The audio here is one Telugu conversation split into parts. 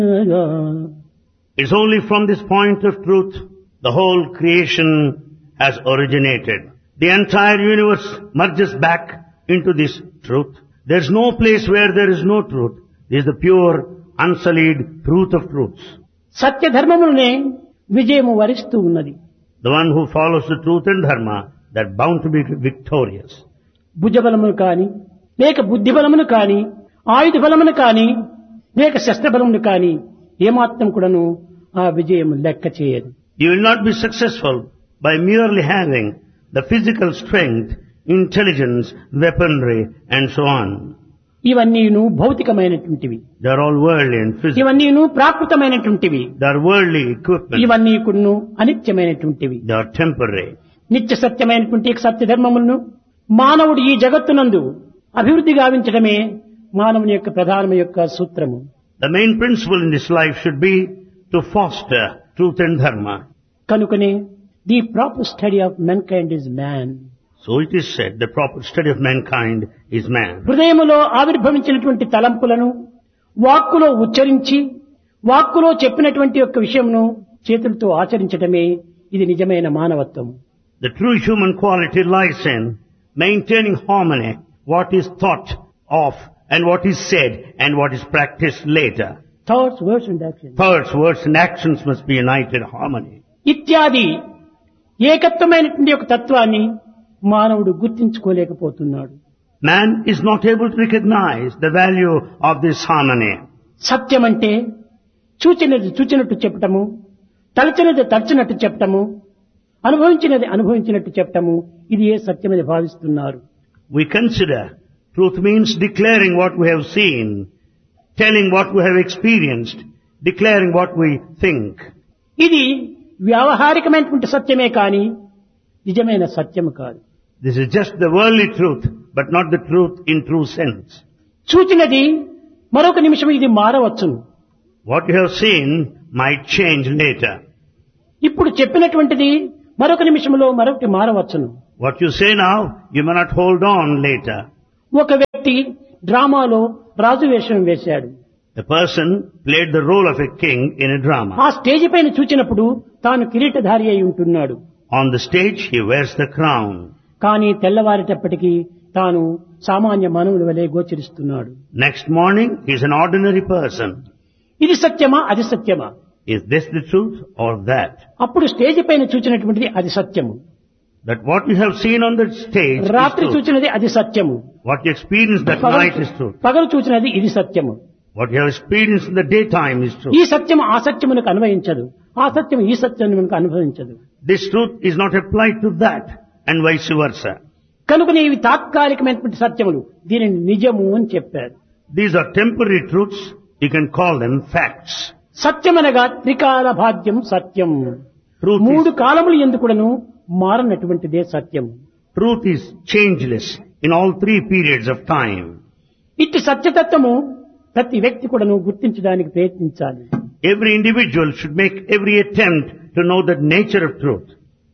It's only from this point of truth the whole creation has originated. The entire universe merges back into this truth. There's no place where there is no truth. There is the pure, unsullied truth of truths. సత్య ధర్మములనే విజయము వరిస్తూ ఉన్నది. The one who follows the truth and dharma, they're bound to be victorious. భుజబలమును కాని, లేక బుద్ధి బలమును కాని, ఆయుధ బలమును కాని, లేక శస్త్ర బలమును కాని ఏమాత్రం కూడాను ఆ విజయము లెక్క చేయదు. You will not be successful by merely having the physical strength, intelligence, weaponry and so on. ఇవన్నీను భౌతికమైనటువంటివి. They are all worldly and physical. ఇవన్నీను ప్రాకృతమైనటువంటివి. They are worldly equipment. ఇవన్నీ కూడాను అనిత్యమైనటువంటివి. They are temporary. నిత్య సత్యమైనటువంటి సత్య ధర్మములను మానవుడు ఈ జగత్తునందు అభివృద్ధి గావించడమే మానవుని యొక్క ప్రధానమైన యొక్క సూత్రము. The main principle in this life should be to foster truth and dharma. కనుకనే the proper study of మెన్కైండ్ is man. So it is said the proper study of mankind is man. హృదయములో ఆవిర్భవించినటువంటి తలంపులను వాక్కులో ఉచ్చరించి వాక్కులో చెప్పినటువంటి యొక్క విషయమును చేతులతో ఆచరించడమే ఇది నిజమైన మానవత్వం. The true human quality lies in maintaining harmony, what is thought of and what is said and what is practiced later. Thoughts, words and actions. Thoughts, words and actions must be united harmony. ఇత్యాది ఏకత్వమైనటువంటి యొక్క తత్వాన్ని మానవుడు గుర్తించుకోలేకపోతున్నాడు. Man is not able to recognize the value of this harmony. సత్యం అంటే చూచినది చూచినట్టు చెప్పటము, తలచినది తలచినట్టు చెప్పటము, అనుభవించినది అనుభవించినట్టు చెప్పటము, ఇది ఏ సత్యమని భావిస్తున్నారు. We consider truth means declaring what we have seen, telling what we have experienced, declaring what we think. ఇది వ్యావహారికమైనటువంటి సత్యమే కాని నిజమైన సత్యము కాదు. This is just the worldly truth, but not the truth in true sense. చూచినది మరొక నిమిషం ఇది మారవచ్చును. What you have seen might change later. ఇప్పుడు చెప్పినటువంటిది మరొక నిమిషంలో మరొకటి మారవచ్చును. What you say now, you may not hold on later. ఒక వ్యక్తి డ్రామాలో రాజు వేషం వేశాడు. The person played the role of a king in a drama. ఆ స్టేజ్ పైన చూచినప్పుడు తాను కిరీటధారి అయి ఉంటున్నాడు. On the stage, he wears the crown. కానీ తెల్లవారేటప్పటికీ తాను సామాన్య మానవుడి వలె గోచరిస్తున్నాడు. Next morning, he is an ordinary person. ఇది సత్యమా అది సత్యమా? Is this the truth or that? అప్పుడు స్టేజ్ పైన చూచినటువంటిది అది సత్యము. That what you have seen on the stage రాత్రి is truth. చూచినది అది సత్యము. What you experienced that night is truth. పగలు చూచినది ఇది సత్యము. What you have experienced in the daytime is truth. ఈ సత్యము ఆ సత్యమునకు అన్వయించదు, ఆ సత్యం ఈ సత్యమునకు అనుభవించదు. This truth is not applied to that and vice versa. కనుకనే ఇవి తాత్కాలికమైనటువంటి సత్యములు, దీనిని నిజము అని చెప్పారు. These are temporary truths. You can call them facts. సత్యమనగా త్రికాల భాగ్యం సత్యం. Truth మూడు is, కాలములు ఎందుకుడను మారనటువంటిదే సత్యం. truth is changeless in all three periods of time. ఇట్టి సత్యతత్వము ప్రతి వ్యక్తి కూడాను గుర్తించడానికి ప్రయత్నించాలి. Every individual should make every attempt to know the nature of truth.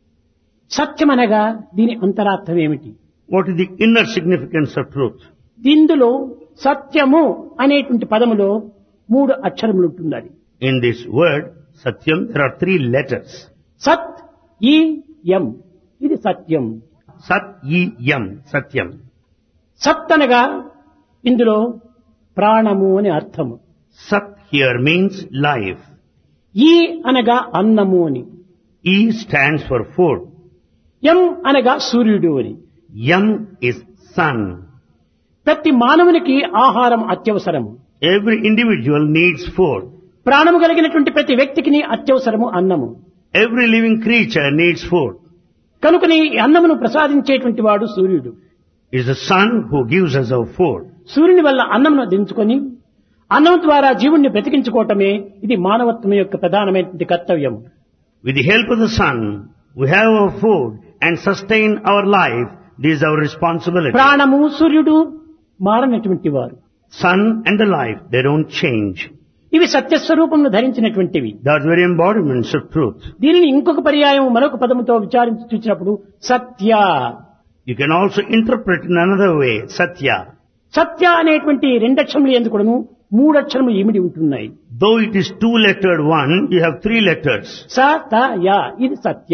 సత్యమనగా దీని అంతరార్థం ఏమిటి? What is the inner significance of truth? ఇందులో సత్యము అనేటువంటి పదములో మూడు అక్షరములు ఉంటున్నది. In this word, Satyam, there are three letters. సత్ ఈ యం, ఇది సత్యం. Sat, Yi, Yam, Satyam. సత్ అనగా ఇందులో ప్రాణము అని అర్థము. Sat here means life. ఈ అనగా అన్నము అని. E stands for food. యం అనగా సూర్యుడు అని. Yam is sun. ప్రతి మానవునికి ఆహారం అత్యవసరము. Every individual needs food. ప్రాణము కలిగినటువంటి ప్రతి వ్యక్తికి అత్యవసరము అన్నము. Every living creature needs food. కనుకని ఈ అన్నమును ప్రసాదించేటువంటి వాడు సూర్యుడు. It is the sun who gives us our food. సూర్యుని వల్ల అన్నమును దించుకొని అన్నం ద్వారా జీవుణ్ణి బ్రతికించుకోవటమే ఇది మానవత్వం యొక్క ప్రధానమైనటువంటి కర్తవ్యం. With the help of the sun, we have our food and sustain our life. This is our responsibility. ప్రాణము సూర్యుడు మారనటువంటి వారు. Sun and the life, they don't change. ఇవి సత్యస్వరూపమును ధరించినటువంటివి. They are very embodiments of truth. దీనిని ఇంకొక పర్యాయం మరొక పదముతో విచారించి చూసినప్పుడు సత్య. You can also interpret in another way, Satya. సత్య అనేటువంటి రెండక్షరములు ఎందుకును మూడక్షరములు ఇమిడి ఉంటున్నాయి. Though it is two-lettered one, you have three letters. స త య ఇది సత్య.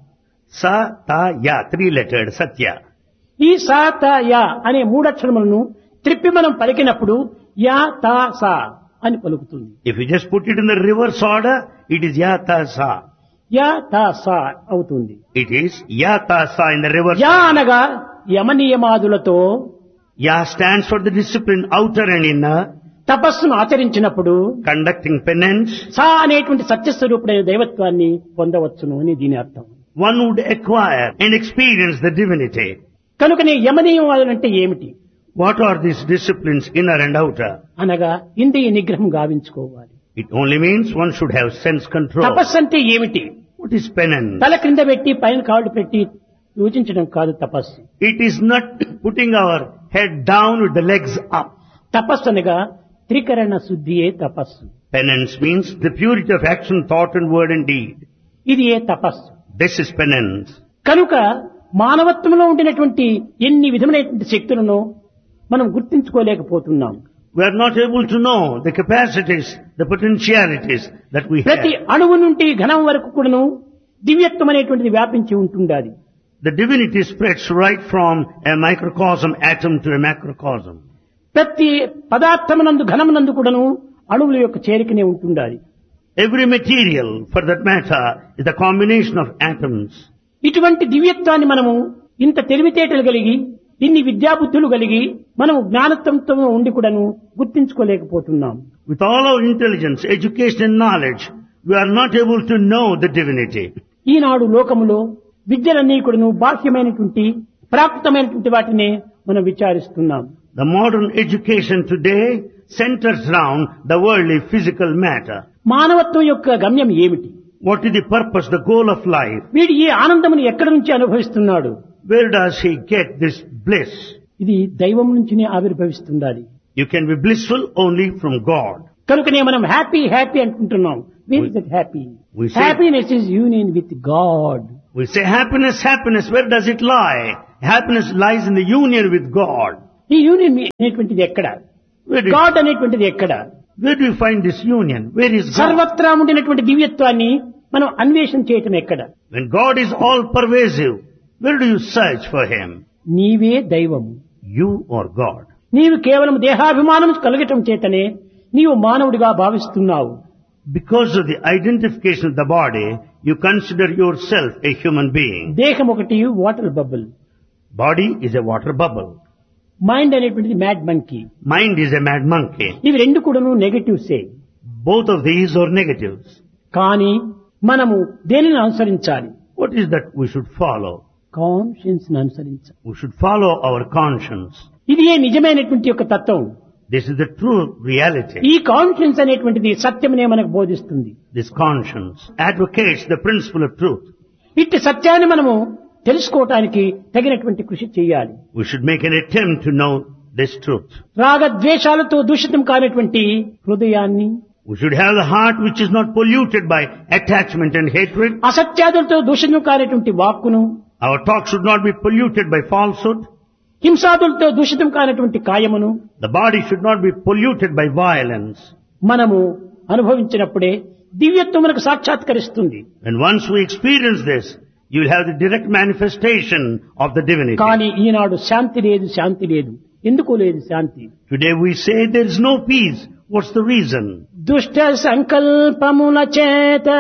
Sa, ta, ya, three-lettered, satya. ఈ స త య అనే మూడక్షరములను త్రిప్పి మనం పలికినప్పుడు యా తా సా అని పలుకుతుంది. If you just put it in the reverse order, it is ya, ta, sa. Yeah తా సా అవుతుంది. It is ya, ta, sa in the reverse yeah order. అనగా యమనియమాదులతో Ya stands for the discipline, outer and inner, తపస్సును ఆచరించినప్పుడు conducting penance. సా అనేటువంటి సత్యస్వరూపుడైన దైవత్వాన్ని పొందవచ్చును అని దీని అర్థం. One would acquire and experience the divinity. కనుకనే యమనియమాదులు అంటే ఏమిటి What are these disciplines, inner and outer? అనగా ఇంద్రియ నిగ్రహం గావించుకోవాలి. It only means one should have sense control. తపస్సు అంటే ఏమిటి? What is penance? తల క్రింద పెట్టి పైన కాళ్ళు పెట్టి యోచించడం కాదు తపస్సు. It is not putting our head down with the legs up. తపస్సు అనగా త్రికరణ శుద్ధియే తపస్సు. Penance means the purity of action, thought and word and deed. ఇది ఏ తపస్సు. This is penance. కనుక మానవత్వంలో ఉండినటువంటి ఎన్ని విధమైనటువంటి శక్తులను మనం గుర్తించుకోలేకపోతున్నాం. We are not able to know the capacities, the potentialities that we ప్రతి have. అణువు నుండి ఘనం వరకు కూడాను దివ్యత్వం అనేటువంటిది వ్యాపించి ఉంటుండాలి. The divinity spreads right from a microcosm atom to a macrocosm. ప్రతి పదార్థమునందు ఘనమునందు కూడాను అణువుల యొక్క చేరికనే ఉంటుండాలి. Every material, for that matter, is a combination of atoms. ఇటువంటి దివ్యత్వాన్ని మనము ఇంత తెలివితేటలు కలిగి ఇన్ని విద్యాబుద్ధులు కలిగి మనము జ్ఞానత్వంతో ఉండి కూడాను గుర్తించుకోలేకపోతున్నాం. With all our intelligence, education and knowledge, we are not able to know the divinity. ఈనాడు లోకములో విద్యలన్నీ కూడాను బాహ్యమైనటువంటి ప్రాకృతమైనటువంటి వాటినే మనం విచారిస్తున్నాం. The modern education today centers around the worldly physical matter. మానవత్వం యొక్క గమ్యం ఏమిటి? What is the purpose, the goal of life? వీడు ఈ ఆనందమును ఎక్కడి నుంచి అనుభవిస్తున్నాడు? Where does he get this bliss? ఇది దైవం నుంచినే ఆవిర్భవిస్తుండాలి. You can be blissful only from God. కనుకనే మనం హ్యాపీ హ్యాపీ అనుకుంటున్నాం. Where is that happy? We say- happiness is union with God. We say happiness, happiness, where does it lie? Happiness lies in the union with God. ఈ యూనియన్ అనేటువంటిది ఎక్కడ? Where గాడ్ అనేటువంటిది ఎక్కడ? do you find this union? Where is God? సర్వత్రా ఉండినటువంటి దివ్యత్వాన్ని మనం అన్వేషణ చేయటం ఎక్కడ? When God is all pervasive, where do you search for Him? నీవే దైవము. You or God? నీవు కేవలం దేహాభిమానం కలగటం చేతనే నీవు మానవుడిగా భావిస్తున్నావు. Because of the identification of the body, you consider yourself a human being. దేహం ఒకటి water bubble, Body is a water bubble. Mind అనేటువంటిది mad monkey. Mind is a mad monkey. ఇవి రెండు కూడాను నెగటివ్సే. Both of these are negatives. కానీ మనము దేనిని అనుసరించాలి? What is that we should follow? Conscience అనుసరించాలి. We should follow our conscience. ఇది ఏ నిజమైనటువంటి యొక్క తత్వం. This is the true reality. ఈ కాన్షియన్స్ అనేటువంటిది సత్యమనే మనకు బోధిస్తుంది. This conscience advocates the principle of truth. ఇట్టి సత్యాన్ని మనము తెలుసుకోవటానికి తగినటువంటి కృషి చేయాలి. We should make an attempt to know this truth. రాగద్వేషాలతో దూషితం కానటువంటి హృదయాన్ని, We should have the heart which is not polluted by attachment and hatred. అసత్యాదులతో దూషితం కానటువంటి వాక్కును, Our talk should not be polluted by falsehood. హింసాదులతో దూషితం కానటువంటి కాయమును The body should not be polluted by violence. మనము అనుభవించినప్పుడే దివ్యత్వం మనకు సాక్షాత్కరిస్తుంది. And once we experience this, you will have the direct manifestation of the divinity. కానీ ఈనాడు శాంతి లేదు, శాంతి లేదు. ఎందుకు లేదు శాంతి? Today we say there is no peace. What's the reason? దుష్ట సంకల్పముల చేత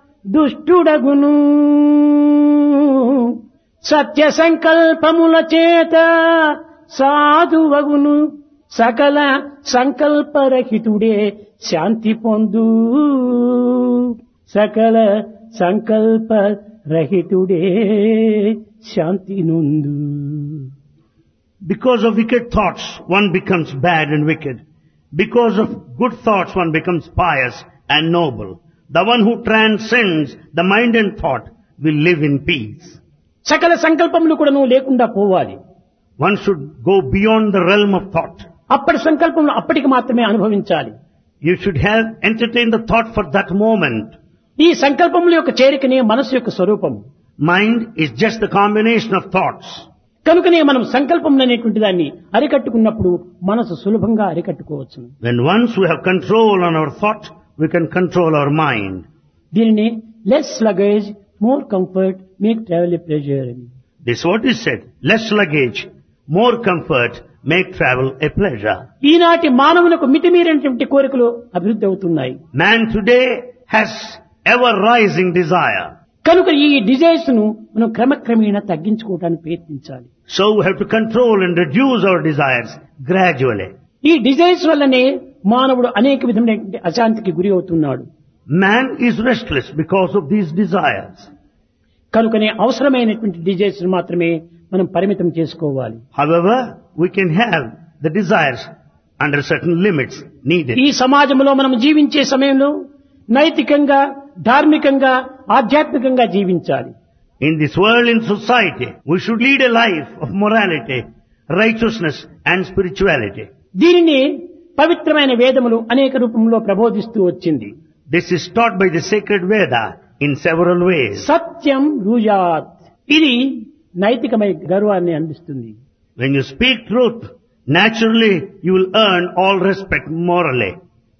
దుష్టుడగును, సత్య సంకల్పముల చేత సాధువగును, సకల సంకల్పరహితుడే శాంతి పొందు, సకల సంకల్పరహితుడే శాంతి నొందు. Because of wicked thoughts, one becomes bad and wicked. Because of good thoughts, one becomes pious and noble. The one who transcends the mind and thought will live in peace. సకల సంకల్పములు కూడా నువ్వు లేకుండా పోవాలి. One should go beyond the realm of thought. అప్పటి సంకల్పములు అప్పటికి మాత్రమే అనుభవించాలి. You should have entertained the thought for that moment. ఈ సంకల్పముల యొక్క చేరికనే మనసు యొక్క స్వరూపం. Mind is just the combination of thoughts. కనుకనే మనం సంకల్పం అనేటువంటి దాన్ని అరికట్టుకున్నప్పుడు మనసు సులభంగా అరికట్టుకోవచ్చు. When once we have control on our thought, we can control our mind. దీనిని less luggage more comfort make travel a pleasure అని. This is what is said. Less luggage, more comfort, make travel a pleasure. ఈనాటి మానవులకు మితిమీరినటువంటి కోరికలు అభివృద్ధి అవుతున్నాయి. Man today has ever rising desire. కనుక ఈ డిజైర్స్ ను మనం క్రమక్రమేణా తగ్గించుకోవడానికి ప్రయత్నించాలి. So we have to control and reduce our desires gradually. ఈ డిజైర్స్ వల్లనే మానవుడు అనేక విధమైనటువంటి అశాంతికి గురి అవుతున్నాడు. Man is restless because of these desires. కనుకనే అవసరమైనటువంటి డిజైర్స్ మాత్రమే మనం పరిమితం చేసుకోవాలి. However, we can have the desires under certain limits needed. ఈ సమాజంలో మనం జీవించే సమయంలో నైతికంగా, ధార్మికంగా, ఆధ్యాత్మికంగా జీవించాలి. In this world, in society, we should lead a life of morality, righteousness and spirituality. దీనిని పవిత్రమైన వేదములు అనేక రూపంలో ప్రబోధిస్తూ వచ్చింది. This is taught by the sacred Veda in several ways. సత్యం బ్రూయాత్, ఇది నైతికమైన గౌరవాన్ని అందిస్తుంది. When you speak truth, naturally you will earn all respect morally.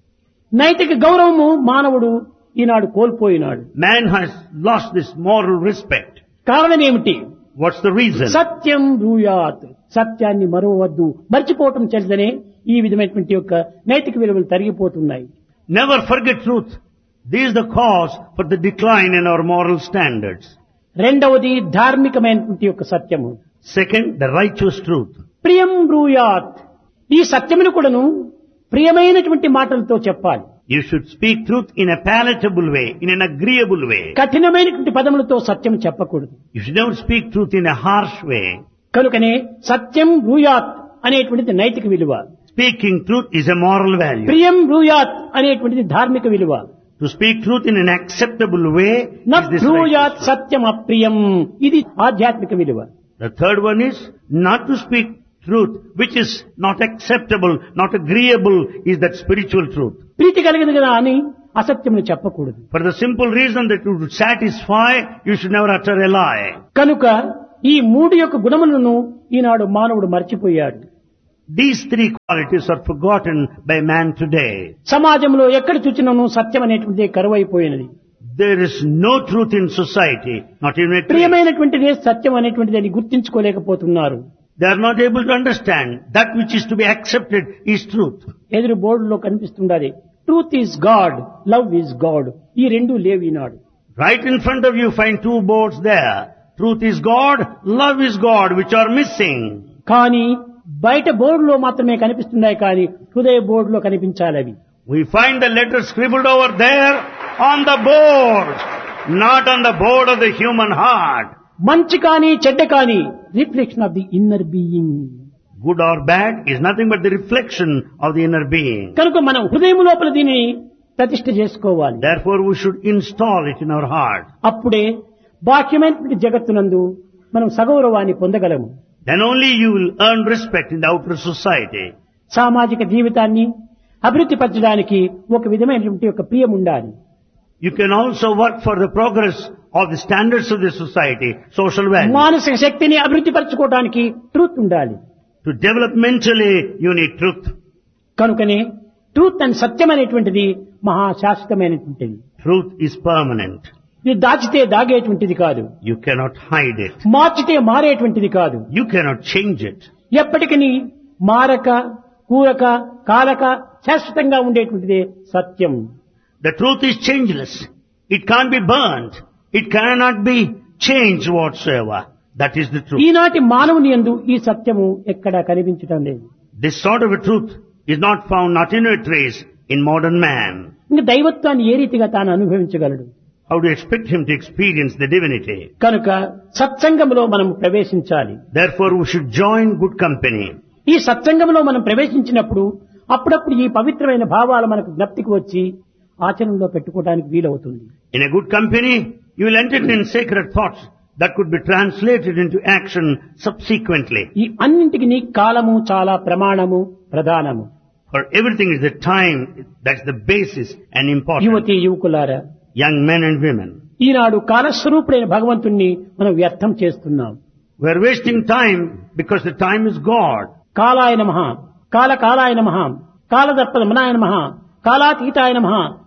నైతిక గౌరవము మానవుడు ఈనాడు కోల్పోయినాడు. Man has lost this moral respect. కారణం ఏమిటి? What's the reason? సత్యం బ్రూయాత్, సత్యాన్ని మరవవద్దు, మర్చిపోవటం చేతనే ఈ విధమైనటువంటి యొక్క నైతిక విలువలు తరిగిపోతున్నాయి. Never forget truth. This is the cause for the decline in our moral standards. రెండవది ధార్మికమైనటువంటి యొక్క సత్యము. Second, the righteous truth. ప్రియం బ్రూయాత్, ఈ సత్యమును కూడాను ప్రియమైనటువంటి మాటలతో చెప్పాలి. You should speak truth in a palatable way, in an agreeable way. కఠినమైనటువంటి పదములతో సత్యం చెప్పకూడదు. You should never speak truth in a harsh way. కనుకనే సత్యం బ్రూయాత్ అనేటువంటిది నైతిక విలువ. Speaking truth is a moral value. ప్రియం బ్రూయాత్ అనేటువంటిది ధార్మిక విలువ. To speak truth in an acceptable way న is this బ్రూయాత్ righteous. సత్యం అప్రియం, ఇది ఆధ్యాత్మిక విలువ. The third one is not to speak truth which is not acceptable, not agreeable, is that spiritual truth. ప్రీతి కలిగింది కదా అని అసత్యమును చెప్పకూడదు. For the simple reason that you would satisfy, you should never utter a lie. కనుక ఈ మూడు యొక్క గుణములను ఈనాడు మానవుడు మర్చిపోయాడు. These three qualities are forgotten by man today. సమాజంలో ఎక్కడ చూచినను సత్యం అనేటువంటిది కరువైపోయినది. There is no truth in society, not even a trace. ప్రియమైనటువంటిదే సత్యం అనేటువంటిది అని గుర్తించుకోలేకపోతున్నారు. They are not able to understand that which is to be accepted is truth. ఎదురు బోర్డులో కనిపిస్తుండాలి, truth is God, love is God. ఈ రెండు లేవు ఈనాడు. Right in front of you find two boards there. Truth is God, love is God, which are missing. కానీ బయట బోర్డులో మాత్రమే కనిపిస్తున్నాయి, కానీ హృదయ బోర్డులో కనిపించాలి అవి. We find the letters scribbled over there on the board, not on the board of the human heart. మంచి కానీ చెడ్డ కానీ reflection of the inner being. Good or bad is nothing but the reflection of the inner being. కనుక మనం హృదయం లోపల దీనిని ప్రతిష్ఠ చేసుకోవాలి. Therefore we should install it in our heart. అప్పుడే బాహ్యమైనటువంటి జగత్తునందు మనం సగౌరవాన్ని పొందగలము. Then only you will earn respect in the outer society. సామాజిక జీవితాన్ని అభివృద్ధి పరచడానికి ఒక విధమైనటువంటి ఒక ప్రియం ఉండాలి. You can also work for the progress of the standards of the society, social values. మానసిక శక్తిని అభివృద్ధి పరచుకోవడానికి ట్రూత్ ఉండాలి. To develop mentally, you need truth. కనుకనే ట్రూత్ అండ్ సత్యం అనేటువంటిది మహాశాశ్వతమైనటువంటిది. Truth is permanent. ఇది దాచితే దాగేటువంటిది కాదు, You cannot hide it. మార్చితే మారేటువంటిది కాదు. You cannot change it. ఎప్పటికీ మారక కూరక కాలక శాశ్వతంగా ఉండేటువంటిదే సత్యం. The truth is changeless. It can't be burnt. It cannot be changed whatsoever. That is the truth. ఈనాటి మానవుని యందు ఈ సత్యము ఎక్కడా కనిపించటం లేదు. This sort of a truth is not found, not in a trace, in modern man. ఇంకా దైవత్వాన్ని ఏ రీతిగా తాను అనుభవించగలడు? How do you expect him to experience the divinity? కనుక సత్సంగంలో మనం ప్రవేశించాలి. Therefore we should join good company. ఈ సత్సంగంలో మనం ప్రవేశించినప్పుడు అప్పుడప్పుడు ఈ పవిత్రమైన భావాలు మనకు జ్ఞప్తికి వచ్చి ఆచరణలో పెట్టుకోవడానికి వీలవుతుంది. In a good company, you will entertain sacred thoughts that could be translated into action subsequently. ఈ అన్నింటికి కాలము చాలా ప్రమాణము ప్రధానము. For everything is the time, that's the basis and important. యువతి యువకులారా, Young men and women, ఈనాడు కాలస్వరూపుడైన భగవంతుణ్ణి మనం వ్యర్థం చేస్తున్నాం. we are wasting time because the time is God. కాలాయ నమః, కాలకాలాయ నమః, కాలదర్పణమనాయ నమః, కాలాతీతాయ నమః,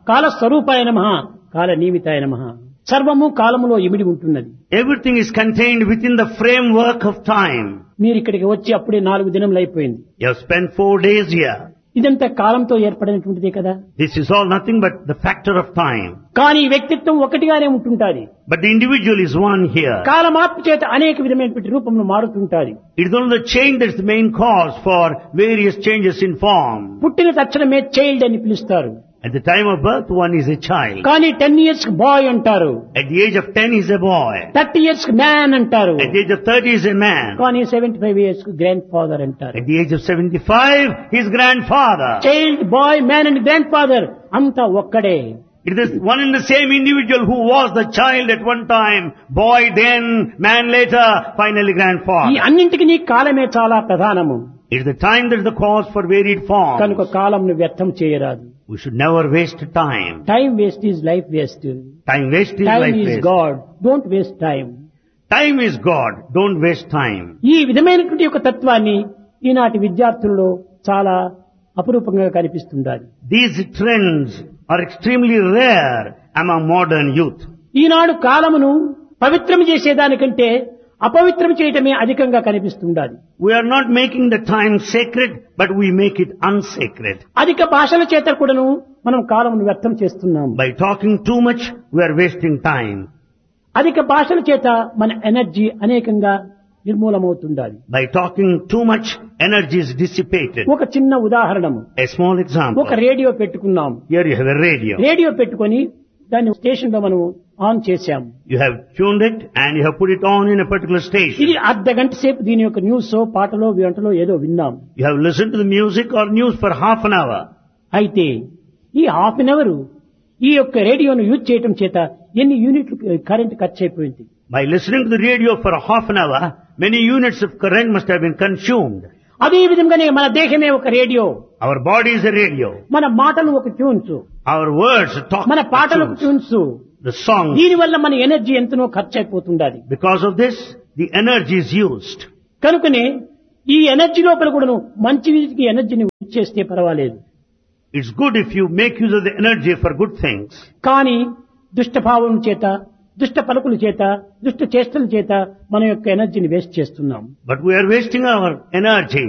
కాల స్వరూపాయ నమః కాల నియమితాయ నమః. సర్వము కాలములో ఇమిడి ఉంటున్నది. Everything is contained within the framework of time. మీరు ఇక్కడికి వచ్చి అప్పుడే 4 దినములు అయిపోయింది. You have spent 4 days here. ఇదంతా కాలంతో ఏర్పడినటువంటిదే కదా. This is all nothing but the factor of time. కానీ వ్యక్తిత్వం ఒకటిగానే ఉంటుంటాది. But the individual is one here. కాలమార్పు చేత అనేక విధమైనటువంటి రూపంలో మారుతుంటాది. It is only the change that is the main cause for various changes in form. పుట్టిన తక్షణమే చైల్డ్ అని పిలుస్తారు. At the time of birth, one is a child. కానీ 10 years బాయ్ అంటారు. At the age of 10, he is a boy. 30 years man అంటారు. At the age of 30, he is a man. కానీ 75 years గ్రాండ్ ఫాదర్ అంటారు. At the age of 75, he is grandfather. Child bye man and grand father అంతా ఒక్కడే. It is one and the same individual who was the child at one time, boy then, man later, finally ఈ grandfather. అన్నింటికి నీ కాలమే చాలా ప్రధానము. It is the time that is the cause for varied form. కనుక కాలంను వ్యర్థం చేయరాదు. We should never waste time. Time waste is life waste. Time waste is time life is waste. God, don't waste time. Time is God. Don't waste time. ఈ విధమైనటువంటి యొక్క తత్వాన్ని ఈనాటి విద్యార్థుల్లో చాలా అపురూపంగా కనిపిస్తుండాలి. These trends are extremely rare among modern youth. ఈనాడు కాలమును పవిత్రం చేసేదానికంటే అపవిత్రం చేయటమే అధికంగా కనిపిస్తుండాలి. We are not making the time sacred, but we make it unsacred. అధిక భాషల చేత కూడాను మనం కాలమును వ్యర్థం చేస్తున్నాం. By talking too much, we are wasting time. అధిక భాషల చేత మన ఎనర్జీ అనేకంగా నిర్మూలమవుతుండాలి. By talking too much, energy is dissipated. ఒక చిన్న ఉదాహరణము, A small example. ఒక రేడియో పెట్టుకున్నాం. Here you have a radio. Radio పెట్టుకొని దాన్ని స్టేషన్ లో మనం ఆన్ చేశాం. You have tuned it and you have put it on in a particular ఇది station. అర్ధ గంట సేపు దీని యొక్క న్యూస్ పాటలో గంటలో ఏదో విన్నాం. You have listened to the music or news for half an hour. అయితే ఈ హాఫ్ అన్ అవర్ ఈ యొక్క రేడియోను యూజ్ చేయటం చేత ఎన్ని యూనిట్లు కరెంట్ ఖర్చు అయిపోయింది. By listening to the radio for a half an hour, many units of current must have been consumed. అదే విధంగానే మన దేహమే ఒక radio, Our body is a radio. మన మాటలు ఒక ట్యూన్స్, Our words talk. మన పాటలకు ట్యూన్స్. The songs. దీనివల్ల మన ఎనర్జీ ఎంతనో ఖర్చు అయిపోతుండాలి. Because of this, the energy is used. కనుకనే ఈ ఎనర్జీ లోపల కూడాను మంచి వీటికి ఎనర్జీని చేస్తే పర్వాలేదు. It's good if you make use of the energy for good things. కానీ దుష్టభావం చేత, దుష్ట పలుకుల చేత, దుష్ట చేష్టల చేత మన యొక్క ఎనర్జీని వేస్ట్ చేస్తున్నాం. But we are wasting our energy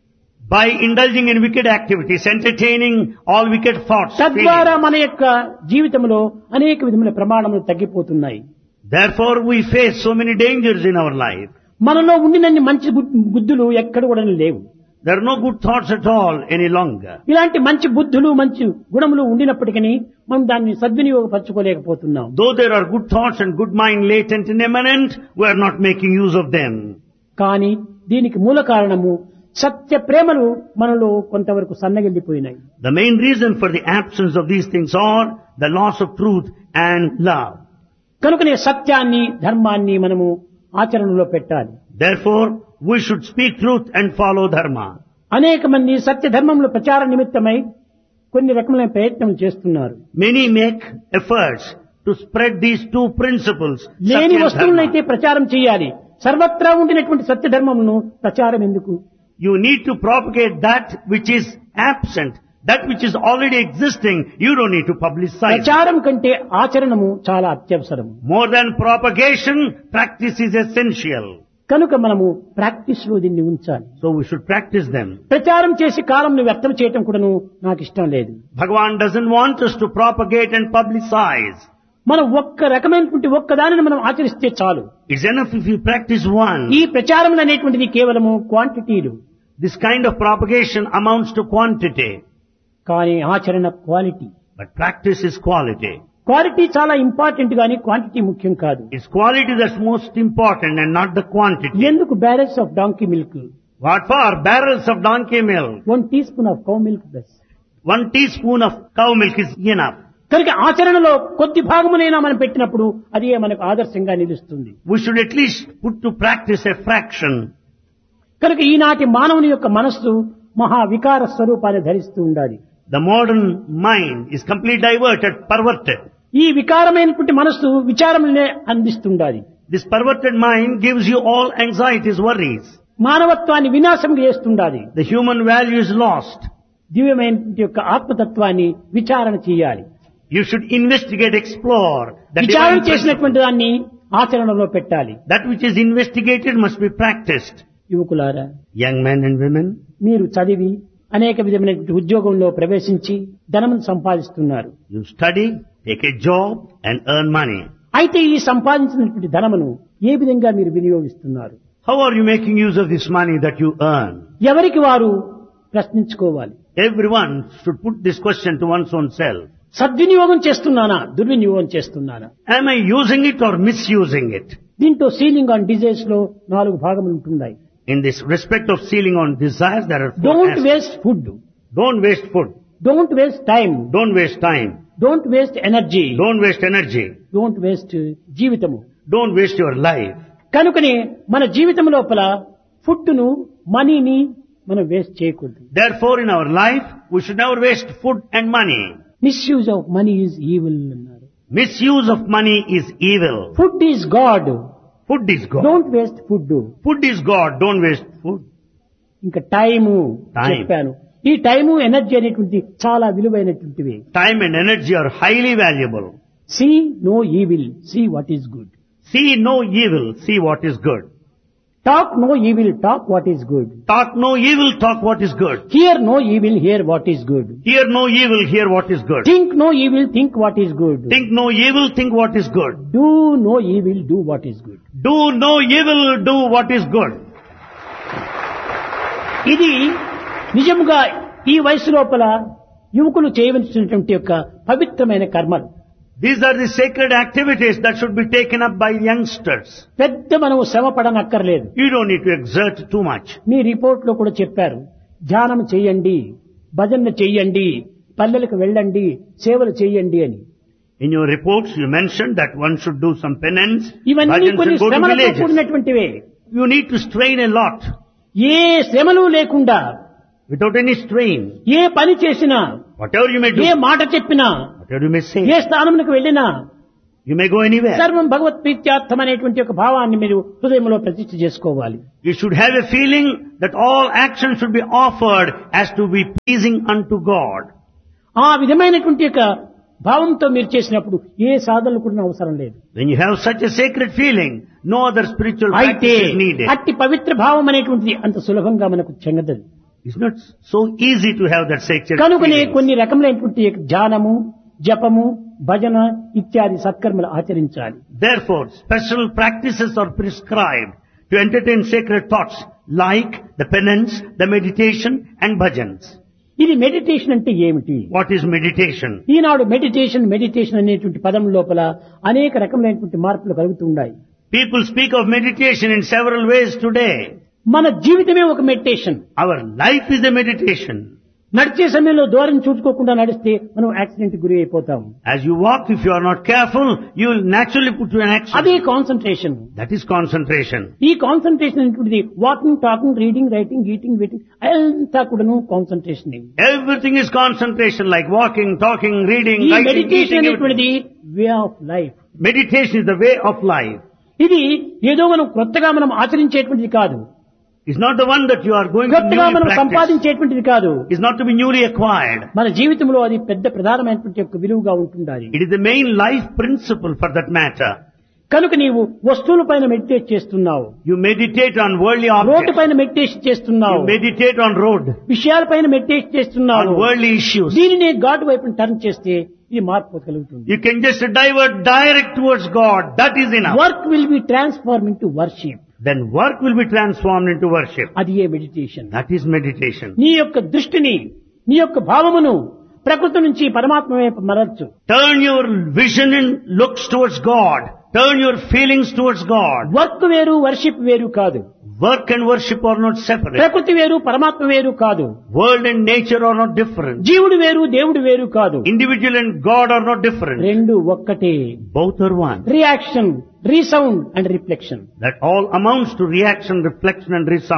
by indulging in wicked activities, entertaining all wicked thoughts. తద్వారా feelings. మన యొక్క జీవితంలో అనేక విధముల ప్రమాణములు తగ్గిపోతున్నాయి. Therefore, we face so many dangers in our life. మనలో ఉండినన్ని మంచి బుద్ధులు ఎక్కడ కూడా లేవు. There are no good thoughts at all any longer. ఇలాంటి మంచి బుద్ధులు, మంచి గుణములు ఉండినప్పటికీ మనం దాన్ని సద్వినియోగపరచుకోలేకపోతున్నాం. Though there are good thoughts and good mind latent and immanent, we are not making use of them. కానీ దీనికి మూల కారణము సత్య ప్రేమలు మనలో కొంతవరకు సన్నగిల్లిపోయినాయి. The main reason for the absence of these things are the loss of truth and love. కనుకనే సత్యాన్ని, ధర్మాన్ని మనము ఆచరణలో పెట్టాలి. Therefore, we should speak truth and follow dharma. అనేక మంది సత్య ధర్మముల ప్రచార నిమిత్తమై కొన్ని రకములైన ప్రయత్నం చేస్తున్నారు. Many make efforts to spread these two principles. లేని Satya and వస్తువులనైతే dharma. ప్రచారం చేయాలి. సర్వత్రా ఉండినటువంటి సత్య ధర్మమును ప్రచారం ఎందుకు? You need to propagate that which is absent, that which is already existing. You don't need to publicize. ప్రచారం కంటే ఆచరణము చాలా అత్యవసరం. More than propagation, practice is essential. కనుక మనము ప్రాక్టీస్ లో దీన్ని ఉంచాలి. So we should practice them. ప్రచారం చేసి కాలంను వ్యర్థం చేయటం కూడాను నాకు ఇష్టం లేదు. Bhagavan doesn't want us to propagate and publicize. మనం ఒక్క రకమైనటువంటి ఒక్కదానిని మనం ఆచరిస్తే చాలు. It's enough if you practice one. ఈ ప్రచారం అనేటువంటిది కేవలము క్వాంటిటీలు. This kind of propagation amounts to quantity, కానీ ఆచరణ quality. but practice is quality. Quality చాలా ఇంపార్టెంట్ గానీ క్వాంటిటీ ముఖ్యం కాదు. It's quality that's most important and not the quantity. ఎందుకు barrels of donkey milk, What for? Barrels of donkey milk. 1 teaspoon of cow milk plus. 1 teaspoon of cow milk is enough. కనుక ఆచరణలో కొద్ది భాగమునైనా మనం పెట్టినప్పుడు అదే మనకు ఆదర్శంగా నిలుస్తుంది. We should at least put to practice a fraction. కనుక ఈనాటి మానవుని యొక్క మనస్సు మహా వికార స్వరూపాన్ని ధరిస్తూ ఉండాలి. The modern mind is completely diverted, perverted. ఈ వికారమైనటువంటి మనస్సు విచారములనే అందిస్తుండాలి. This perverted mind gives you all anxieties, worries. మానవత్వాన్ని వినాశం చేస్తుండాలి. The human value is lost. దివ్యమైనటువంటి యొక్క ఆత్మతత్వాన్ని విచారణ చేయాలి. You should investigate, explore. The విచారణ divine principle. చేసినటువంటి దాన్ని ఆచరణలో పెట్టాలి. That which is investigated must be practiced. యువకులారా, Young men and women, మీరు చదివి అనేక విధమైనటువంటి ఉద్యోగంలో ప్రవేశించి ధనమును సంపాదిస్తున్నారు. you study, take a job and earn money. అయితే ఈ సంపాదించినటువంటి ధనమును ఏ విధంగా మీరు వినియోగిస్తున్నారు? How are you making use of this money that you earn? ఎవరికి వారు ప్రశ్నించుకోవాలి. Everyone should put this question to one's own self. సద్వినియోగం చేస్తున్నానా, దుర్వినియోగం చేస్తున్నానా? Am I using it or misusing it? దీంట్లో సీలింగ్ ఆన్ డిజైర్స్ లో 4 భాగములు ఉంటున్నాయి. In this respect of sealing on desires, there are 4 don't aspects. Waste food, Don't waste food. Don't waste time, Don't waste time. Don't waste energy, Don't waste energy. Don't waste జీవితము. Don't waste your life. కనుకనే మన జీవితం లోపల ఫుడ్ ను, మనీని మనం వేస్ట్ చేయకూడదు. Therefore, in our life, we should never waste food and money. Misuse of money is evil అన్నారు. Misuse of money is evil. Food is God, Food is God. Don't waste food. Food is God. Don't waste food. ఇంకా టైము Time. చెప్పాను. ఈ టైము ఎనర్జీ అనేటువంటి చాలా విలువైనటువంటివి. Time and energy are highly valuable. See no evil, see what is good. See no evil. See what is good. Talk no evil, talk what is good. Talk no evil. Talk what is good. Here no evil, here what is good. Hear no evil. Hear what is good. Think no evil, think what is good. Think no evil. Think what is good. Do no evil, do what is good. Do no evil. Do what is good. ఇది నిజముగా ఈ వయసు లోపల యువకులు చేయవలసినటువంటి యొక్క పవిత్రమైన కర్మలు. These are the sacred activities that should be taken up by youngsters. పెద్ద మనం శ్రమ పడనక్కర్లేదు. You don't need to exert too much. Me report లో కూడా చెప్పారు, ధ్యానం చెయ్యండి, భజన చెయ్యండి, పల్లెలకు వెళ్ళండి, సేవలు చెయ్యండి అని. In your reports, you mentioned that one should do some penance, ఇవన్నీ bhajans కొన్ని and go to శ్రమలతో villages. కూడినటువంటివే. You need to strain a lot. ఏ శ్రమలు లేకుండా Without any strain. ఏ పని చేసినా, Whatever you may do, ఏ మాట చెప్పినా, whatever you may A say, స్థానమునకు వెళ్ళినా you may go anywhere. సర్వం భగవత్ ప్రీత్యార్థం అనేటువంటి ఒక భావాన్ని మీరు హృదయంలో ప్రతిష్ఠ చేసుకోవాలి. You should have a feeling that all actions should be offered as to be pleasing unto God. ఆ విధమైనటువంటి యొక్క భావంతో మీరు చేసినప్పుడు ఏ సాధనలు కూడా అవసరం లేదు. When you have such a sacred feeling, no other spiritual అయితే practice is needed. అట్టి పవిత్ర భావం అనేటువంటిది అంత సులభంగా మనకు చెందదు. It's not so easy to have that sacred కనుకనే feeling. కొన్ని రకములైనటువంటి ధ్యానము, జపము, భజన ఇత్యాది సత్కర్మలు ఆచరించాలి. Therefore, special practices are prescribed to entertain sacred thoughts like the penance, the meditation and bhajans. ఇది మెడిటేషన్ అంటే ఏమిటి? What is meditation? Eenadu meditation అనేటువంటి పదం లోపల అనేక రకములైనటువంటి మార్పులు కలుగుతున్నాయి. People speak of meditation in several ways today. మన జీవితమే ఒక meditation. Our life is a meditation. నడిచే సమయంలో దూరం చూసుకోకుండా నడిస్తే మనం యాక్సిడెంట్ గురి అయిపోతాం. As you walk, if you are not careful, you will naturally put you in అదే action. Concentration. That is concentration. ఈ కాన్సన్ట్రేషన్ అనేటువంటిది walking, talking, reading, writing, eating, waiting అంతా కూడాను concentration. Everything is concentration, like walking, talking, reading, ఈ writing, మెడిటేషన్ eating. అనేటువంటిది way of life. Meditation is the way of life. ఇది ఏదో మనం కొత్తగా మనం ఆచరించేటువంటిది కాదు, It's not the one that you are going to కొత్తగా newly మనం practice. సంపాదించేటువంటిది కాదు. It's not to be newly acquired. మన జీవితంలో అది పెద్ద ప్రధానమైనటువంటి యొక్క విలువగా ఉంటుండాలి. It is the main life principle for that matter. కనుక నీవు వస్తువుల పైన మెడిటేట్ చేస్తున్నావు, You meditate on worldly road objects. పైన మెడిటేషన్ చేస్తున్నావు, You meditate on road, విషయాలపైన మెడిటేట్ చేస్తున్నావు. on worldly issues. దీనిని గాడ్ వైపు టర్న్ చేస్తే ఇది మార్పు కలుగుతుంది. You can just divert direct towards God. That is enough. Work will be transform into worship. Then work will be transformed into worship. అది ఏ మెడిటేషన్. That is meditation. నీ యొక్క దృష్టిని, నీ యొక్క భావమును ప్రకృతి నుంచి పరమాత్మ వైపు మరల్చు. Turn your vision and looks towards God. Turn your feelings towards God. Work వేరు, వర్షిప్ వేరు కాదు. Work and worship are not separate. ప్రకృతి వేరు, పరమాత్మ వేరు కాదు. World and nature are not different. జీవుడు వేరు, దేవుడు వేరు కాదు. Individual and God are not different. రెండు ఒక్కటే. Both are one. Reaction, resound and reflection. That all amounts to reaction, reflection and resound.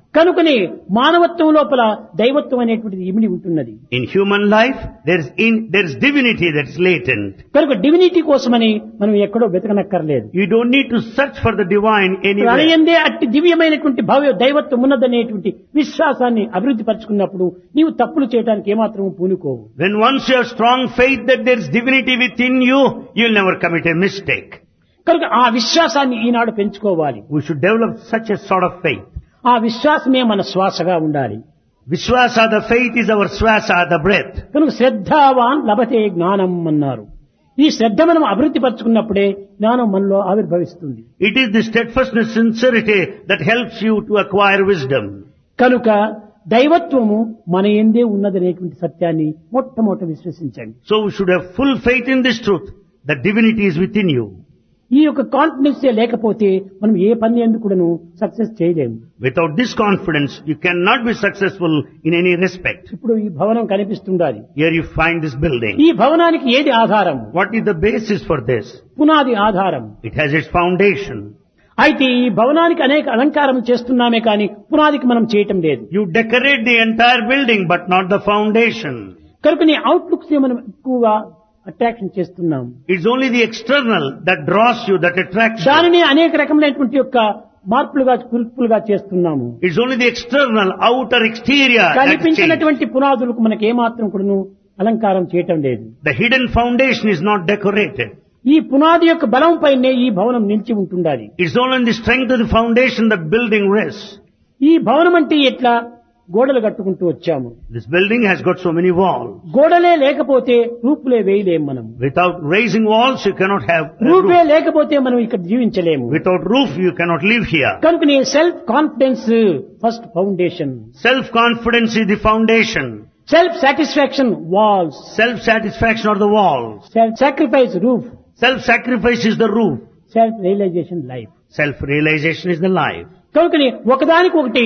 కనుకనే మానవత్వం లోపల దైవత్వం అనేటువంటిది ఇమిడి ఉంటున్నది. In human life, there is divinity that's latent. కనుక డివినిటీ కోసమని మనం ఎక్కడో వెతకనక్కర్లేదు. You don't need to search for the divine anywhere. ప్రళయందే అట్టి దివ్యమైనటువంటి భవ్య దైవత్వం ఉన్నదనేటువంటి విశ్వాసాన్ని అభివృద్ధి పరుచుకున్నప్పుడు నీవు తప్పులు చేయడానికి ఏమాత్రం పూనుకోవు. When once you have strong faith that there is divinity within you, you'll never commit a mistake. కనుక ఆ విశ్వాసాన్ని ఈనాడు పెంచుకోవాలి. We should develop such a sort of faith. ఆ విశ్వాసమే మన శ్వాసగా ఉండాలి. Vishwasa, the faith, is our swasa, the breath. కనుక శ్రద్ధావాన్ లభతే జ్ఞానం అన్నారు. ఈ శ్రద్ధ మనం అభివృద్ధి పరుచుకున్నప్పుడే జ్ఞానం మనలో ఆవిర్భవిస్తుంది. It is the steadfastness, sincerity that helps you to acquire wisdom. కనుక దైవత్వము మన యందే ఉన్నదనేటువంటి సత్యాన్ని మొట్టమొదట విశ్వసించండి. So we should have full faith in this truth, that divinity is within you. ఈ యొక్క కాన్ఫిడెన్స్ లేకపోతే మనం ఏ పని ఎందుకు కూడాను సక్సెస్ చేయలేము. Without this confidence, you cannot be successful in any respect. ఇప్పుడు ఈ భవనం కనిపిస్తుండాలి. Here you find this building. ఈ భవనానికి ఏది ఆధారం? What is the basis for this? పునాది ఆధారం. It has its foundation. అయితే ఈ భవనానికి అనేక అలంకారం చేస్తున్నామే కానీ పునాదికి మనం చేయటం లేదు. You decorate the entire building, but not the foundation. కనుక నీ అవుట్లుక్స్ మనం ఎక్కువగా అట్రాక్షన్ చేస్తున్నాం. It's only the external that draws you, that attracts you. దానిని అనేక రకమైనటువంటి యొక్క మార్పులుగా కురుపులుగా చేస్తున్నాము. It's only the external, outer, exterior that changes. కనిపించినటువంటి పునాదులకు మనకి ఏమాత్రం కూడాను అలంకారం చేయటం లేదు. The hidden foundation is not decorated. ఈ పునాది యొక్క బలం పైనే ఈ భవనం నిలిచి ఉంటుండాలి. It's only in the strength of the foundation the building rests. ఈ భవనం అంటే ఎట్లా గోడలు కట్టుకుంటూ వచ్చాము. This building has got so many walls. గోడలే లేకపోతే రూపులే వేయలేము మనం. Without raising walls, you cannot have a RuPay roof. లేకపోతే మనం ఇక్కడ జీవించలేము. Without roof, you cannot live here. కనుక నీ self confidence first foundation. Self-confidence is the foundation. Self satisfaction walls. Self-satisfaction are the walls. Self sacrifice roof. Self-sacrifice is the roof. Self realisation life. Self-realization is the life. కనుకని ఒకదానికి ఒకటి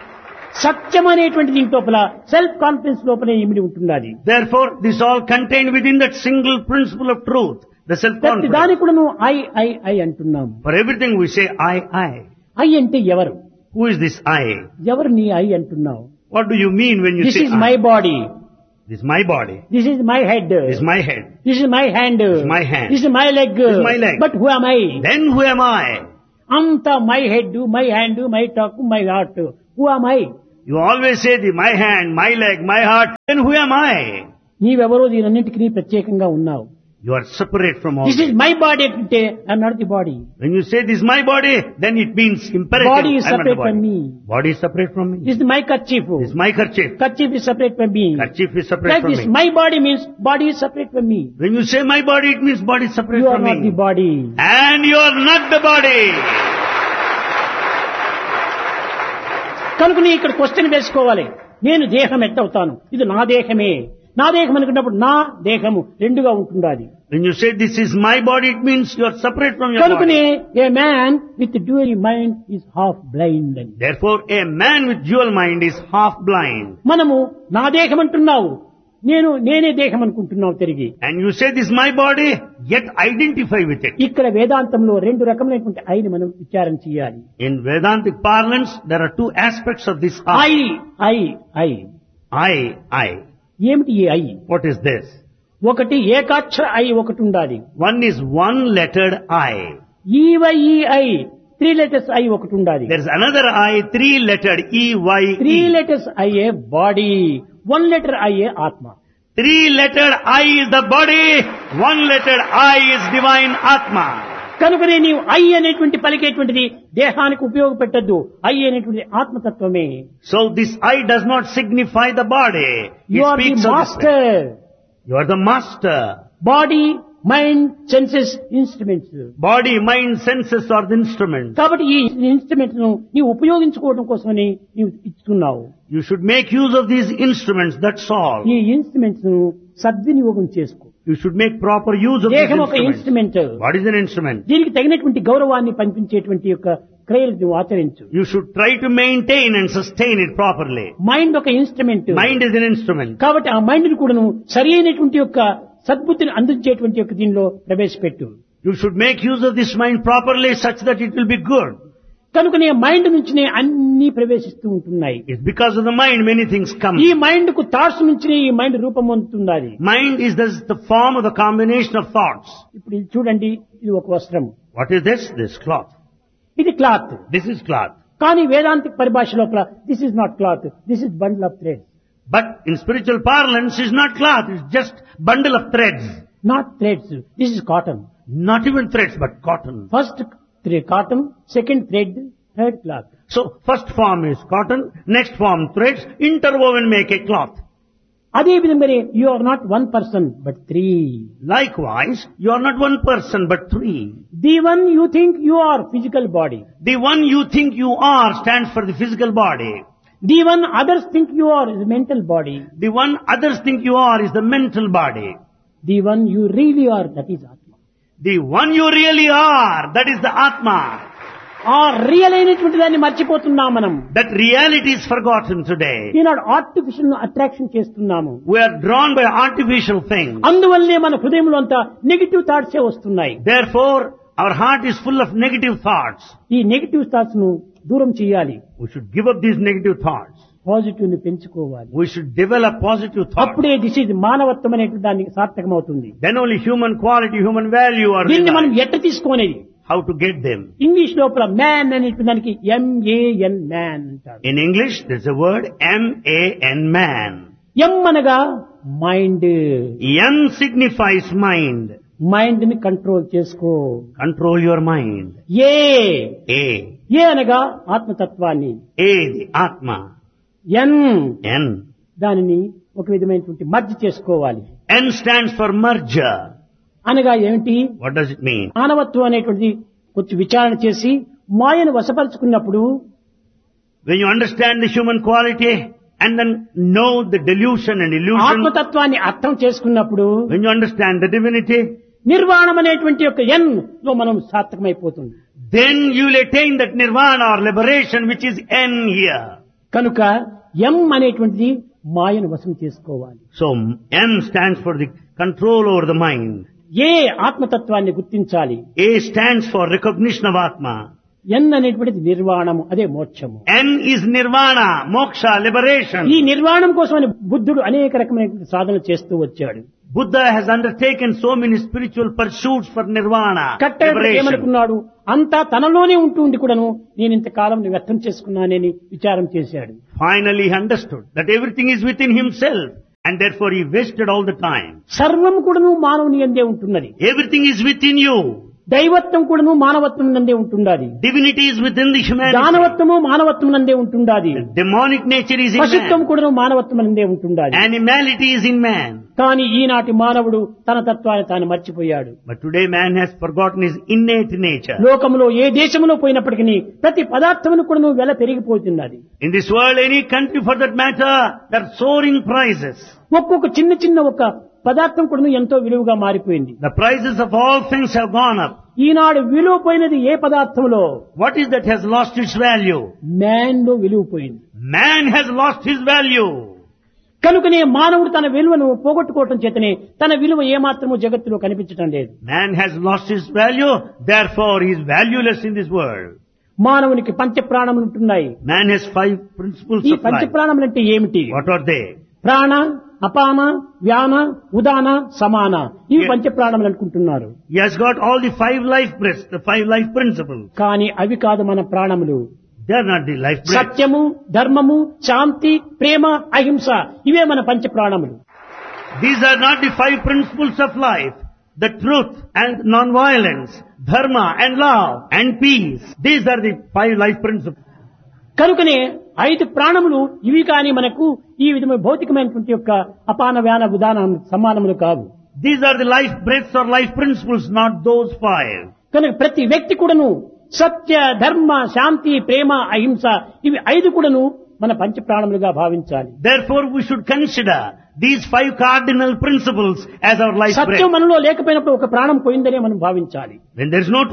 సత్యం అనేటువంటి దీని లోపల సెల్ఫ్ కాన్ఫిడెన్స్ లోపలే ఇమిడి ఉంటున్నది. Therefore, this all contained within that single principle of truth, the ప్రతి self-confidence. దానికి కూడా నువ్వు ఐ అంటున్నాము. For everything we say I. I అంటే ఎవరు? Who is this I? ఎవరు నీ ఐ అంటున్నావు? What do you mean when you this say is my I? Body. This is my body. This is my head. This is my head. This is my hand. is my hand. This is my leg. This is my leg. But who am I? Then who am I? అంతా my head, my hand, my talk, my heart. Who am I? You always say my hand, my leg, my heart. Then who am I? నీవెవరో దీనన్నింటికి ప్రత్యేకంగా ఉన్నావు. You are separate from all this this. Is my body అంటే I'm not the body. When you say this is my body, then it means imperative. Body is I am not the separate from body. me. Body is separate from me. This is my kerchief. This is my kerchief. Kachif is separate from me. Kerchief is separate Like from this, me. my body means body is separate from me. When you say my body, it means body is separate You are from not the me. body. And you are not the body. కనుక నీ ఇక్కడ క్వశ్చన్ వేసుకోవాలి. నేను దేహం ఎట్టవుతాను? ఇది నా దేహమే. నా దేహం అనుకున్నప్పుడు నా దేహము రెండుగా ఉంటుండాలి. When you say this is my body, it means you are separate from your కనుకనే body. A man with dual mind is half blind అని. Therefore, a man with dual mind is half blind. మనము నా దేహం అంటున్నావు, నేనే దేహం అనుకుంటున్నావు తిరిగి. And you say this is my body, yet identify with it. ఇక్కడ వేదాంతంలో రెండు రకములైనటువంటి ఐని మనం విచారణ చేయాలి. In Vedantic parlance, there are two aspects of this I I. I I I. ఏమిటి ఈ ఐ? What is this? ఒకటి ఏకాక్షర ఐ ఒకటి ఉండాలి. One is one-lettered I. ఈవైఈఐ 3 letters I ఒకటి ఉండాలి. There is another I, three-lettered E-Y-E. 3 letters IA body, 1 letter IA ఆత్మ. Three-lettered I is the body, one-lettered I is divine Atma. కనుకనే నీవు ఐ అనేటువంటి పలికేటువంటిది దేహానికి ఉపయోగపెట్టద్దు. ఐ అనేటువంటి ఆత్మతత్వమే. So this I does not signify the body. You It are the speaks of the spirit. Master. You are the master. Body, mind, senses instruments. Body, mind, senses are the instruments. కాబట్టి ఈ ఇన్స్ట్రుమెంట్స్ ను నీవు ఉపయోగించుకోవడం కోసమని నీవు ఇస్తున్నావు. You should make use of these instruments, that's all. ఈ ఇన్స్ట్రుమెంట్స్ ను సద్వినియోగం చేసుకో. You should make proper use of these దేహం ఒక instruments. Instrument. What is an instrument? దీనికి తగినటువంటి గౌరవాన్ని పంపించేటువంటి యొక్క క్రియలు నువ్వు ఆచరించు. You should try to maintain and sustain it properly. Mind ఒక instrument. Mind is an instrument. కాబట్టి ఆ మైండ్ ని కూడా నువ్వు సరి అయినటువంటి యొక్క సద్బుద్ధిని అందించేటువంటి యొక్క దీనిలో ప్రవేశపెట్టు. You should make use of this mind properly such that it will be good. కనుకనే మైండ్ నుంచినే అన్ని ప్రవేశిస్తూ ఉంటున్నాయి. It's because of the mind many things come. ఈ మైండ్ కు థాట్స్ నుంచినే ఈ మైండ్ రూపం పొందుతున్నది. Mind is the form of the combination of thoughts. ఇప్పుడు ఇది చూడండి, ఇది ఒక వస్త్రం. What is this? This cloth. ఇది క్లాత్. This is cloth. కానీ వేదాంతిక పరిభాష లోపల this is not cloth, this is bundle of thread. But in spiritual parlance, it's not cloth. It's just bundle of threads. Not threads, this is cotton. Not even threads, but cotton. First cotton, second thread, third cloth. So first form is cotton, next form threads, interwoven make a cloth. అదే విధంగానే you are not one person but three. Likewise, you are not one person but three. The one you think you are physical body. The one you think you are stands for the physical body. The one others think you are is mental body. The one others think you are is the mental body. The one you really are, that is ఆత్మ. The one you really are, that is the Atma. ఆ రియల్ అయినటువంటి దాన్ని మర్చిపోతున్నాం మనం. That reality is forgotten today. Eenadu artificial attraction చేస్తున్నాము. We are drawn by artificial things. అందువల్లే మన హృదయంలో అంతా నెగిటివ్ థాట్సే వస్తున్నాయి. Therefore, our heart is full of negative thoughts. ఈ నెగిటివ్ థాట్స్ ను దూరం చేయాలి. We should give up these negative thoughts. Positive ని పెంచుకోవాలి. We should develop positive thoughts. అప్పుడే దిస్ ఇస్ మానవత్వం అనేటువంటి దానికి సార్థకమవుతుంది. Then only human quality, human value are దీన్ని మనం realized. ఎట్ట తీసుకునేది? How to get them? English లోపల మ్యాన్ అనేటువంటి దానికి MAN మ్యాన్ అంటారు. In English, there's a word MAN, man. ఎం అనగా mind. M signifies mind. Mind ని కంట్రోల్ చేసుకో. Control your mind. A A అనగా ఆత్మతత్వాన్ని. the Atma. N N. దానిని ఒక విధమైనటువంటి మర్జ్ చేసుకోవాలి. N stands for merger. అనగా ఏమిటి? What does it mean? మానవత్వం అనేటువంటిది కొంచెం విచారణ చేసి మాయను వశపరుచుకున్నప్పుడు, When you understand the human quality and then know the delusion and illusion, ఆత్మతత్వాన్ని అర్థం చేసుకున్నప్పుడు, when you understand the divinity, నిర్వాణం అనేటువంటి యొక్క ఎన్ లో మనం సార్థకమైపోతుంది. then you will attain that nirvana or liberation which is N here. కనుక ఎం అనేటువంటిది మాయను వశం చేసుకోవాలి. So M stands for the control over the mind. ఏ ఆత్మతత్వాన్ని గుర్తించాలి. A stands for recognition of Atma. ఎన్ అనేటువంటిది నిర్వాణము, అదే మోక్షము. N is nirvana, moksha, liberation. ఈ నిర్వాణం కోసమని బుద్ధుడు అనేక రకమైనటువంటి సాధనలు చేస్తూ వచ్చాడు. Buddha has undertaken so many spiritual pursuits for nirvana, కట్టె liberation. ఏమనుకున్నాడు? అంతా తనలోనే ఉంటూ ఉండి కూడాను నేను ఇంతకాలం వ్యర్థం చేసుకున్నానని విచారం చేశాడు. Finally he understood that everything is within himself and therefore he wasted all the time. సర్వం కూడాను మానవుని యందే ఉంటున్నది. Everything is within you. దైవత్వం కూడాను మానవత్వం నందే ఉంటుండాది. Divinity is within the humanity. దానవత్వము మానవత్వం నందే ఉంటుండాది. Demonic nature is in పశుత్వం man. కూడాను మానవత్వం నందే ఉంటుండాది. Animality is in man. కానీ ఈనాటి మానవుడు తన తత్వాన్ని తాను మర్చిపోయాడు. But today man has forgotten his innate nature. లోకంలో ఏ దేశంలో పోయినప్పటికీ ప్రతి పదార్థమును కూడాను వెల పెరిగిపోతున్నది. In this world, any country for that matter, there are soaring prices. ఒక్కొక్క చిన్న చిన్న ఒక పదార్థం కూడాను ఎంతో విలువగా మారిపోయింది. The prices of all things have gone up. ఈనాడు విలువ పోయినది ఏ పదార్థంలో? What is that has lost its value? Man లో విలువ పోయింది. Man has lost his value. కనుకనే మానవుడు తన విలువను పోగొట్టుకోవటం చేతనే తన విలువ ఏమాత్రము జగత్తులో కనిపించటం లేదు. Man has lost his value, therefore he is valueless in this world. మానవునికి పంచ ప్రాణములు ఉంటున్నాయి. Man has 5 principles ఈ of పంచ life. ప్రాణములు అంటే ఏమిటి? What are they? ప్రాణ, అపాన, వ్యాన, ఉదాన, సమాన, ఇవి పంచ ప్రాణములు అనుకుంటున్నారు. He has got all the 5 life breaths, the 5 life principles. కానీ అవి కాదు మన ప్రాణములు. They are not the life breaths. సత్యము, ధర్మము, శాంతి, ప్రేమ, అహింస, ఇవే మన పంచ ప్రాణములు. These are not the 5 principles of life. The truth and non-violence, dharma and love and peace. These are the 5 life principles. కనుకనే 5 ప్రాణములు ఇవి కానీ మనకు ఈ విధమైన భౌతికమైనటువంటి యొక్క అపాన, వ్యాన, ఉదాన సమానములు కావు. These are the life breaths or life principles, not those 5. కనుక ప్రతి వ్యక్తి కూడాను సత్య, ధర్మ, శాంతి, ప్రేమ, అహింస ఇవి 5 కూడాను మన పంచ ప్రాణములుగా భావించాలి. Therefore we should consider these 5 cardinal principles as our life breath. సత్యం మనలో లేకపోయినప్పుడు ఒక ప్రాణం పోయిందనే మనం భావించాలి. When there is no truth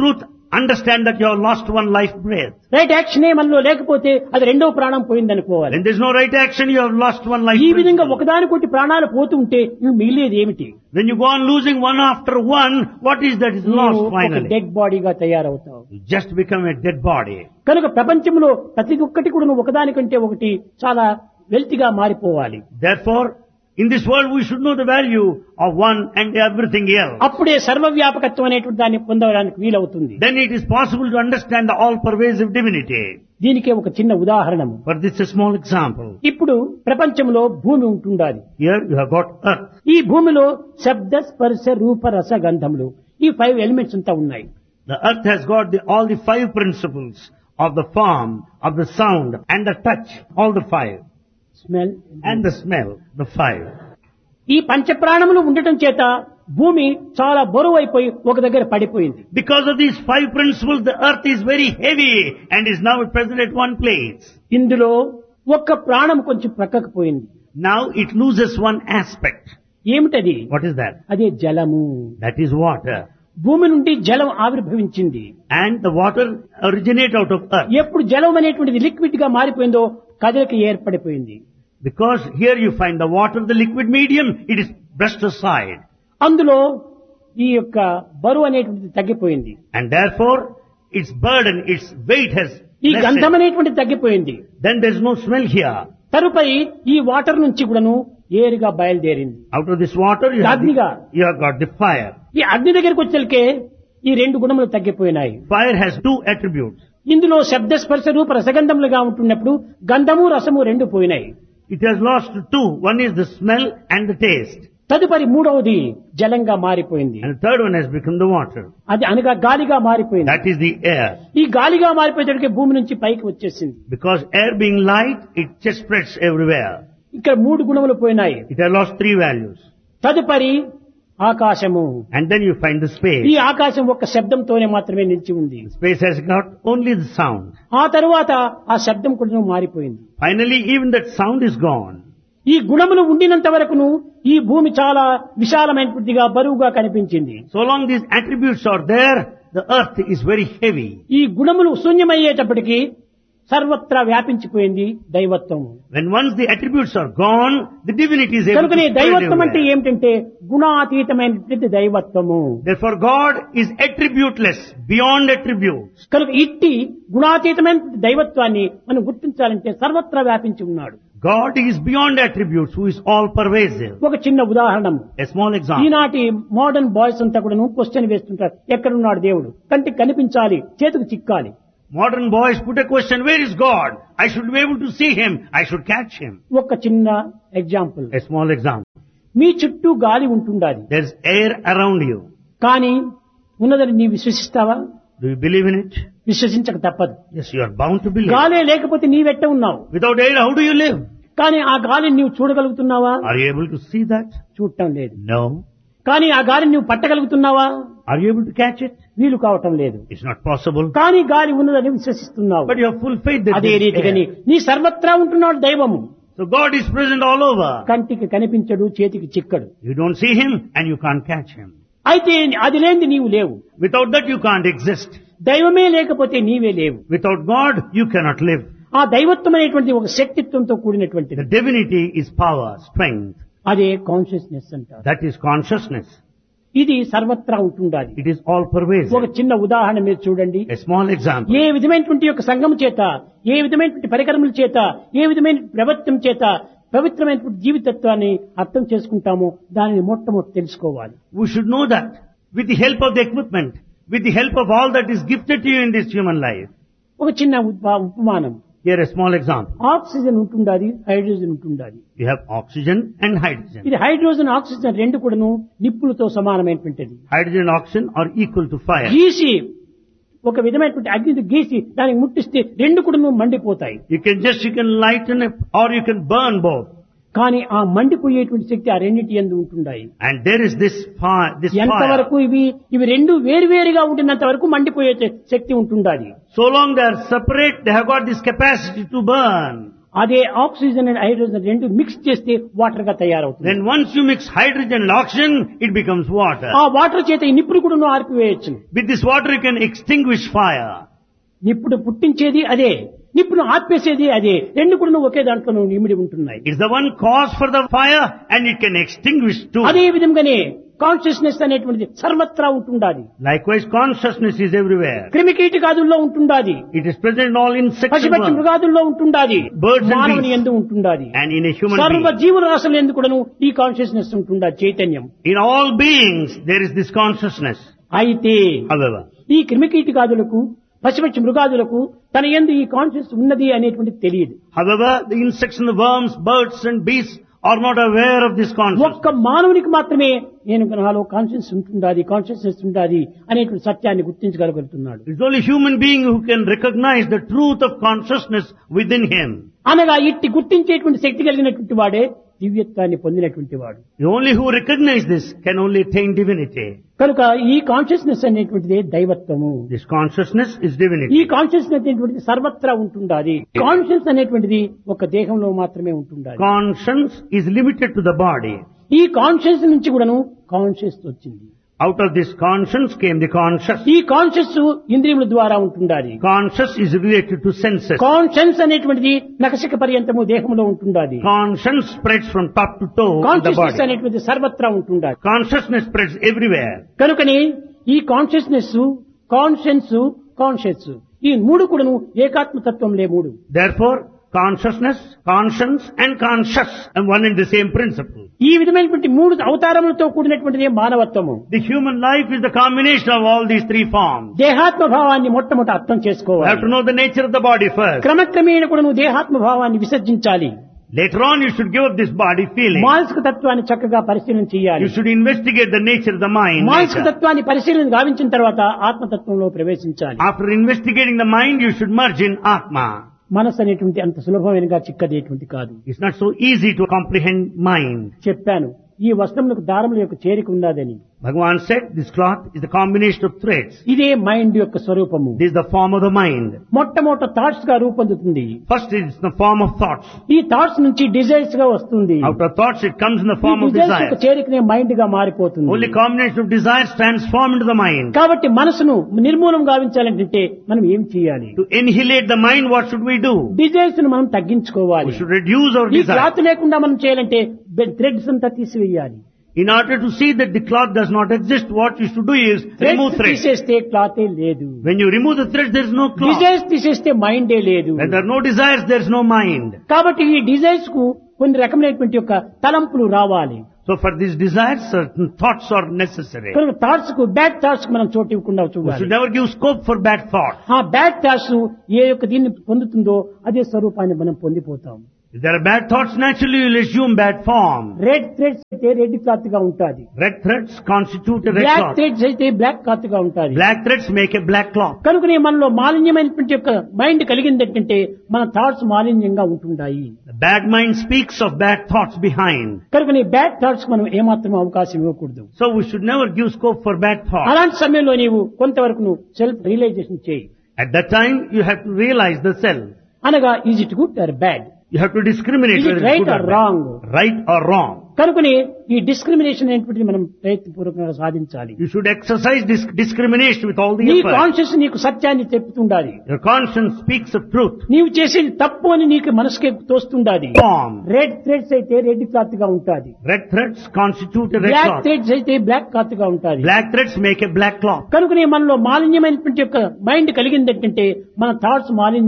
understand that you have lost one life breath. Right యాక్షనే మనలో లేకపోతే అది రెండో ప్రాణం పోయిందనుకోవాలి. When there is no right action, you have lost one life ఈ విధంగా principle. ఒకదానికొకటి ప్రాణాలు పోతూ ఉంటే నువ్వు మిగిలేది ఏమిటి? When you go on losing one after one, what is that is lost finally? Dead బాడీగా తయారవుతావు. You just become a dead body. కనుక ప్రపంచంలో ప్రతి ఒక్కటి కూడా నువ్వు ఒకదానికంటే ఒకటి చాలా వెల్తిగా మారిపోవాలి. Therefore, in this world we should know the value of one and everything else. అప్పుడే సర్వవ్యాపకత్వం అనేటువంటి దాన్ని పొందడానికి వీలవుతుంది. Then it is possible to understand the all-pervasive divinity. దీనికే ఒక చిన్న ఉదాహరణ. For this is a small example. ఇప్పుడు ప్రపంచంలో భూమి ఉంటుండాలి. Here you have got earth. ఈ భూమిలో శబ్ద స్పర్శ రూప రస గంధములు ఈ 5 ఎలిమెంట్స్ అంతా ఉన్నాయి. The earth has got all the 5 principles of the form, of the sound and the touch, all the 5. Smell And the smell, the 5. ఈ పంచప్రాణములు ఉండటం చేత భూమి చాలా బరువు అయిపోయి ఒక దగ్గర పడిపోయింది. Because of these 5 principles, the earth is very heavy and is now present at one place. ఇందులో ఒక్క ప్రాణం కొంచెం ప్రక్కకు పోయింది. Now it loses one aspect. ఏమిటది? What is that? అదే జలము. That is water. భూమి నుండి జలం ఆవిర్భవించింది. And the water originate out of earth. ఎప్పుడు జలం అనేటువంటిది లిక్విడ్ గా మారిపోయిందో కదలిక ఏర్పడిపోయింది. Because here you find the water, the liquid medium, it is brushed aside. అందులో ఈ యొక్క బరువు అనేటువంటిది తగ్గిపోయింది. And therefore, its burden, its weight has ఈ గంధం lessened. అనేటువంటిది తగ్గిపోయింది. Then there is no smell here. తరుపరి ఈ వాటర్ నుంచి కూడాను ఏరుగా బయలుదేరింది. Out of this water, you అగ్నిగా. have got the fire. ఈ అగ్ని దగ్గరికి వచ్చేకే ఈ 2 గుణములు తగ్గిపోయినాయి. Fire has 2 attributes. ఇందులో శబ్ద స్పర్శ రూప రసగంధములుగా ఉంటున్నప్పుడు గంధము రసము 2 పోయినాయి. It has lost 2. One is the smell and the taste. తదుపరి మూడవది జలంగా మారిపోయింది. And the third one has become the water. అది అనగా గాలిగా మారిపోయింది. That is the air. ఈ గాలిగా మారిపోయేటప్పటికి భూమి నుంచి పైకి వచ్చేసింది. Because air being light, it just spreads everywhere. ఇక్కడ 3 గుణములు పోయినాయి. It has lost 3 values. తదుపరి ఆకాశము. And then you find the space. ఈ ఆకాశం ఒక్క శబ్దంతోనే మాత్రమే నిలిచి ఉంది. Space has got only the sound. ఆ తరువాత ఆ శబ్దం కూడా మారిపోయింది. Finally, even that sound is gone. ఈ గుణములు ఉండినంత వరకును ఈ భూమి చాలా విశాలమైనదిగా బరువుగా కనిపించింది. So long these attributes are there, the earth is very heavy. ఈ గుణములు శూన్యమయ్యేటప్పటికి సర్వత్రా వ్యాపించిపోయింది దైవత్వం. When once the attributes are gone, the divinity is able to కనుకనే spread దైవత్వం అంటే everywhere. ఏమిటంటే గుణాతీతమైనటువంటి దైవత్వము. Therefore God is attributeless, beyond attributes. కనుక ఇట్టి గుణాతీతమైన దైవత్వాన్ని మనం గుర్తించాలంటే సర్వత్రా వ్యాపించి ఉన్నాడు. God is beyond attributes, who is all pervasive. ఒక చిన్న ఉదాహరణ. A small example. ఈనాటి మోడర్న్ బాయ్స్ అంతా కూడా క్వశ్చన్ వేస్తుంటారు, ఎక్కడున్నాడు దేవుడు? కంటికి కనిపించాలి, చేతికి చిక్కాలి. Modern boys put a question, where is God? I should be able to see Him. I should catch Him. ఒక చిన్న ఎగ్జాంపుల్. A small example. మీ చుట్టూ గాలి ఉంటుండాలి, There's air around you. కానీ ఉన్నదని నీ విశ్వసిస్తావా? Do you believe in it? విశ్వసించక తప్పదు. Yes, you are bound to believe. గాలే లేకపోతే నీవెట్ట ఉన్నావు? Without air, how do you live? కానీ ఆ గాలిని నీవు చూడగలుగుతున్నావా? Are you able to see that? చూడటం లేదు. No. కానీ ఆ గాలిని నువ్వు పట్టగలుగుతున్నావా? Are you able to catch it? వీలు కావటం లేదు. It's not possible. కానీ గాలి ఉన్నదని విశ్వసిస్తున్నావు. But you have full faith that అదే there is రీతిగాని air. నీ సర్వత్రా ఉంటున్నాడు దైవము. So God is present all over. కంటికి కనిపించడు, చేతికి చిక్కడు. You don't see Him and you can't catch Him. అయితే అది లేనిది నీవు లేవు. Without that you can't exist. దైవమే లేకపోతే నీవే లేవు. Without God you cannot live. ఆ దైవత్వం అనేటువంటి ఒక శక్తిత్వంతో కూడినటువంటిది. The divinity is power, strength. అదే కాన్షియస్నెస్ అంటారు. That is consciousness. ఇది సర్వత్రా ఉంటుండాలి. It is all pervasive. ఒక చిన్న ఉదాహరణ మీరు చూడండి. A small example. ఏ విధమైనటువంటి యొక్క సంఘం చేత, ఏ విధమైనటువంటి పరికరముల చేత, ఏ విధమైన ప్రవర్తన చేత పవిత్రమైనటువంటి జీవితత్వాన్ని అర్థం చేసుకుంటామో దానిని మొట్టమొదటి తెలుసుకోవాలి. We should know that with the help of the equipment, with the help of all that is gifted to you in this human life. ఒక చిన్న ఉపమానం. Here a small example. Oxygen ఉంటుండాలి, హైడ్రోజన్ ఉంటుండాలి. You have oxygen and hydrogen. ఇది హైడ్రోజన్ ఆక్సిజన్ రెండు కూడాను నిప్పులతో సమానమైనటువంటిది. Hydrogen and oxygen are equal to fire. గీసి ఒక విధమైనటువంటి అగ్నిని గీసి దానికి ముట్టిస్తే రెండు కూడాను మండిపోతాయి. You can lighten it or you can burn both. కానీ ఆ మండిపోయేటువంటి శక్తి ఆ రెండింటి యందు ఉంటుండాయి. And there is this fire. ఎంతవరకు ఇవి రెండు వేరువేరుగా ఉంటున్నంత వరకు మండిపోయే శక్తి ఉంటుండాలి. So long they are separate, they have got this capacity to burn. అదే ఆక్సిజన్ అండ్ హైడ్రోజన్ రెండు మిక్స్ చేస్తే వాటర్ గా తయారవుతుంది. Then once you mix hydrogen and oxygen, it becomes water. ఆ వాటర్ చేత ఈ నిప్పును కూడా ఆర్పివేయచ్చు. With this water you can extinguish fire. నిప్పుడు పుట్టించేది అదే, నిప్పును ఆర్పేసేది అదే, రెండు కూడా ఒకే దాంట్లో ఇమిడి ఉంటున్నాయి. It's the one cause for the fire and it can extinguish too. అదే విధంగానే కాన్షియస్నెస్ అనేటువంటిది సర్వత్రా ఉంటుండాలి. Likewise consciousness is everywhere. క్రిమికీటకాదుల్లో ఉంటుండాది, It is present in all insects and పశుపక్షి birds. మృగాదుల్లో ఉంటుండాది, Birds and మానవుని beasts. యందు ఉంటుండాది. And in a human సర్వ being. జీవరాశుల యందు కూడాను ఈ కాన్షియస్నెస్ ఉంటుండాది, చైతన్యం. In all beings there is this consciousness. అయితే However, ఈ క్రిమికీటకాదులకు పశుపక్షి మృగాదులకు తన యందు ఈ కాన్షియస్ ఉన్నది అనేటువంటిది తెలియదు. the insects and the worms, birds and beasts are not aware of this consciousness. ఒక్క మానవునికి మాత్రమే నేను నాలో కాన్షియస్ ఉంటుండాది, కాన్షియస్నెస్ ఉండాది అనేటువంటి సత్యాన్ని గుర్తించగలుగుతున్నాడు. It's only human being who can recognize the truth of consciousness within him. అనగా ఇట్టి గుర్తించేటువంటి శక్తి కలిగినటువంటి వాడే దివ్యత్వాన్ని పొందినటువంటి వాడు. The only who recognize this can only attain divinity. కనుక ఈ కాన్షియస్నెస్ అనేటువంటిది దైవత్వము. This consciousness is ఈ divinity. కాన్షియస్నెస్ అనేటువంటిది సర్వత్రా ఉంటుండాలి. కాన్షియస్ అనేటువంటిది ఒక దేహంలో మాత్రమే ఉంటుండాలి. Conscience is limited to the body. ఈ కాన్షియస్ నుంచి కూడాను కాన్షియస్ వచ్చింది. Out of this conscience came the conscious. ఈ కాన్షియస్ ఇంద్రియముల ద్వారా ఉంటుండాలి. Conscious is related to senses. Conscious అనేటువంటిది నఖశిఖ పర్యంతము దేహంలో ఉంటుండాలి. Conscience spreads from top to toe in the consciousness body. అనేటువంటిది సర్వత్రా ఉంటుండాలి. Consciousness spreads everywhere. కనుకని ఈ కాన్షియస్నెస్, కాన్షియస్ ఈ మూడు కూడాను ఏకాత్మతత్వంలే మూడు. Therefore, consciousness, conscience and conscious and one and the same principle. ఈ విధమైనటువంటి మూడు అవతారములతో కూడినటువంటిది మానవత్వము. The human life is the combination of all these three forms. దేహాత్మ భావాన్ని మొట్టమొదట అర్థం You have చేసుకోవాలి. to know the nature of the body first. క్రమక్రమేణ కూడా నువ్వు దేహాత్మ భావాన్ని విసర్జించాలి. Later on you should give up this body feeling. మానసిక తత్వాన్ని చక్కగా పరిశీలన చేయాలి. You should investigate the nature of the mind. మానసిక later. తత్వాన్ని పరిశీలన గావించిన తర్వాత ఆత్మతత్వంలో ప్రవేశించాలి. After investigating the mind, you should merge in Atma. మనసు అనేటువంటి అంత సులభమైనగా చిక్కదేటువంటి కాదు. It's not so easy to comprehend mind. చెప్పాను ఈ వస్త్రములకు దారముల యొక్క చేరిక ఉన్నదని. Bhagavan said this cloth is the combination of threads. ఇదే మైండ్ యొక్క స్వరూపము. This is the form of the mind. మొట్టమొదట థాట్స్ గా రూపొందుతుంది. First it's the form of thoughts. ఈ థాట్స్ నుంచి డిజైర్స్ గా వస్తుంది. Out of thoughts it comes in the ఈ form of డిజైర్స్ యొక్క desire. చేరికనే మైండ్ గా మారిపోతుంది. Only combination of desires transform into the mind. కాబట్టి మనసును నిర్మూలం గావించాలంటే మనం ఏం చేయాలి? To annihilate the mind, what should we do? Desires ను మనం తగ్గించుకోవాలి. We should reduce our ఈ desire. క్లాత్ లేకుండా మనం చేయాలంటే థ్రెడ్స్ అంతా తీసివేయాలి. In order to see that the cloth does not exist, what you should do is remove threads threads. తీసేస్తే క్లాతే లేదు. When you remove the threads, there is no cloth. Desires తీసేస్తే మైండే లేదు. When there are no desires, there is no mind. కాబట్టి ఈ డిజైర్స్ కు కొన్ని రకమైనటువంటి యొక్క తలంపులు రావాలి. So for these desires, certain thoughts are necessary. కనుక థాట్స్ కు బ్యాడ్ థాట్స్ కు మనం చోటు ఇవ్వకుండా We should చూడాలి. never give scope for bad thoughts. ఆ బ్యాడ్ థాట్స్ ఏ యొక్క దీన్ని పొందుతుందో అదే స్వరూపాన్ని మనం పొందిపోతాం. If there are bad thoughts, naturally you will assume bad form. Red threads అయితే రెడ్ క్లాత్ గా ఉంటుంది. Red threads constitute a red black cloth. Threads అయితే బ్లాక్ క్లాత్ గా ఉంటుంది. Black threads make a black cloth. కనుకనే మనలో మాలిన్యమైనటువంటి యొక్క మైండ్ కలిగిందంటే మన థాట్స్ మాలిన్యంగా ఉంటుంటాయి. The bad mind speaks of bad thoughts behind. కనుకనే బ్యాడ్ థాట్స్ మనం ఏమాత్రం అవకాశం ఇవ్వకూడదు. So we should never give scope for bad thoughts. అలాంటి సమయంలో నీవు కొంతవరకు నువ్వు సెల్ఫ్ రియలైజేషన్ చేయి. At that time, you have to realize the self. అనగా is it good or bad, You have to discriminate Is it whether right it's good or or wrong? bad. Right or wrong. కనుకనే ఈ డిస్క్రిమినేషన్ అనేటువంటిది మనం ప్రయత్నపూర్వకంగా సాధించాలి. You should exercise discrimination with all the నీ effort. కాన్షియస్ నీకు సత్యాన్ని చెప్తుండాలి. Your conscience speaks of truth. నీవు చేసేది తప్పు అని నీకు మనసుకి తోస్తుండాలి. Form. రెడ్ థ్రెడ్స్ అయితే రెడ్ క్లాత్ గా ఉంటుంది. Red threads constitute a red black cloth. Threads అయితే బ్లాక్ క్లాత్ గా ఉంటుంది. Black threads make a black cloth. కనుకనే మనలో మాలిన్యమైనటువంటి యొక్క మైండ్ కలిగిందంటే మన థాట్స్ మాలిన్యం